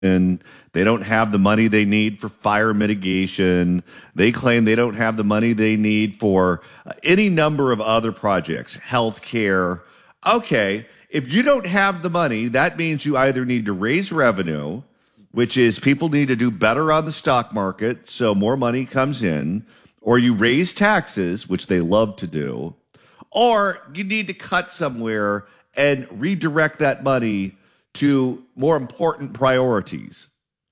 and they don't have the money they need for fire mitigation. They claim they don't have the money they need for any number of other projects, healthcare. Okay, if you don't have the money, that means you either need to raise revenue, which is people need to do better on the stock market so more money comes in, or you raise taxes, which they love to do, or you need to cut somewhere and redirect that money to more important priorities.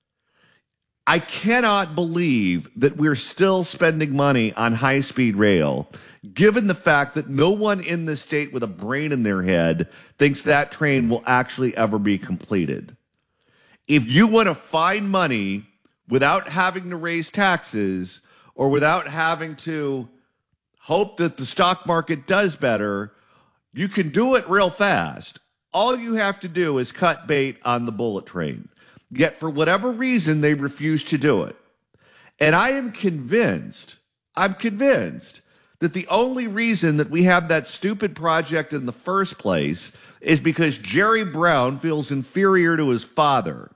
I cannot believe that we're still spending money on high-speed rail, given the fact that no one in the state with a brain in their head thinks that train will actually ever be completed. If you want to find money without having to raise taxes or without having to hope that the stock market does better, you can do it real fast. All you have to do is cut bait on the bullet train. Yet for whatever reason, they refuse to do it. And I'm convinced that the only reason that we have that stupid project in the first place is because Jerry Brown feels inferior to his father.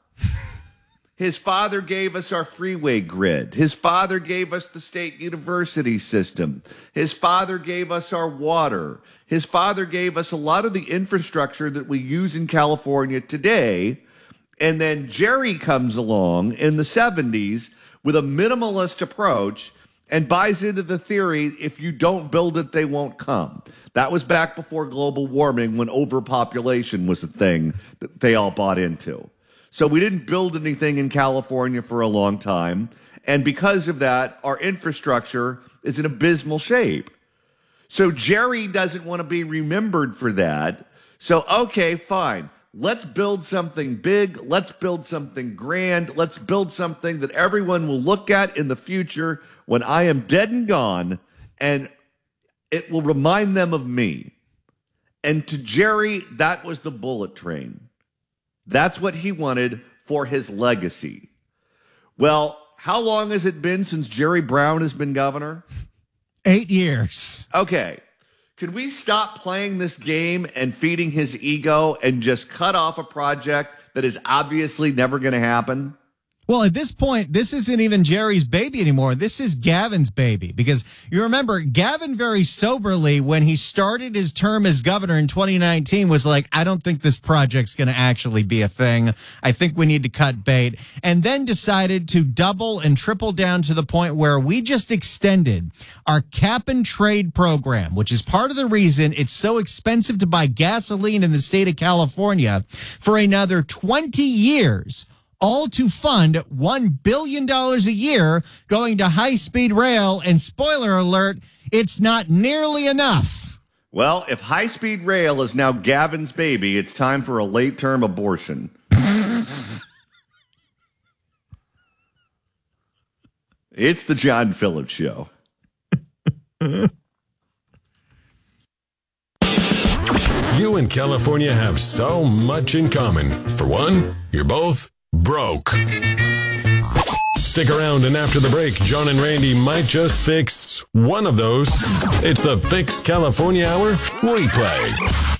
His father gave us our freeway grid. His father gave us the state university system. His father gave us our water. His father gave us a lot of the infrastructure that we use in California today. And then Jerry comes along in the 70s with a minimalist approach and buys into the theory, if you don't build it, they won't come. That was back before global warming, when overpopulation was a thing that they all bought into. So we didn't build anything in California for a long time. And because of that, our infrastructure is in abysmal shape. So Jerry doesn't want to be remembered for that. So, okay, fine. Let's build something big. Let's build something grand. Let's build something that everyone will look at in the future when I am dead and gone, and it will remind them of me. And to Jerry, that was the bullet train. That's what he wanted for his legacy. Well, how long has it been since Jerry Brown has been governor? 8 years. Okay. Can we stop playing this game and feeding his ego and just cut off a project that is obviously never going to happen? Well, at this point, this isn't even Jerry's baby anymore. This is Gavin's baby, because you remember Gavin very soberly, when he started his term as governor in 2019, was like, I don't think this project's going to actually be a thing. I think we need to cut bait. And then decided to double and triple down to the point where we just extended our cap and trade program, which is part of the reason it's so expensive to buy gasoline in the state of California, for another 20 years. All to fund $1 billion a year going to high-speed rail. And spoiler alert, it's not nearly enough. Well, if high-speed rail is now Gavin's baby, it's time for a late-term abortion. It's the John Phillips Show. You and California have so much in common. For one, you're both broke. Stick around, and after the break, John and Randy might just fix one of those. It's the Fix California Hour replay.